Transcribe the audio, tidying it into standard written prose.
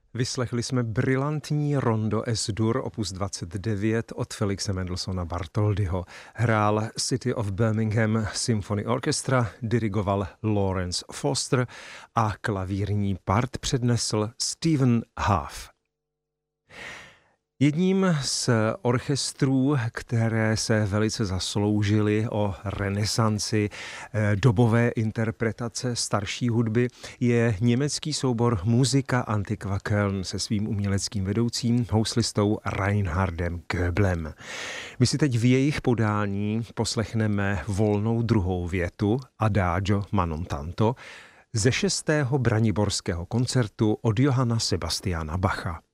Vyslechli jsme brilantní rondo S-dur opus 29 od Felixe Mendelssohna Bartholdyho. Hrál City of Birmingham Symphony Orchestra, dirigoval Lawrence Foster a klavírní part přednesl Stephen Hough. Jedním z orchestrů, které se velice zasloužily o renesanci dobové interpretace starší hudby, je německý soubor Musica Antiqua Köln se svým uměleckým vedoucím, houslistou Reinhardem Goeblem. My si teď v jejich podání poslechneme volnou druhou větu Adagio ma non tanto ze 6. braniborského koncertu od Johanna Sebastiana Bacha.